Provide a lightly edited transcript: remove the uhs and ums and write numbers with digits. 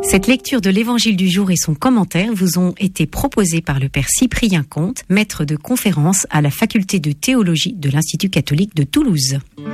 Cette lecture de l'Évangile du jour et son commentaire vous ont été proposés par le Père Cyprien Comte, maître de conférence à la faculté de théologie de l'Institut catholique de Toulouse.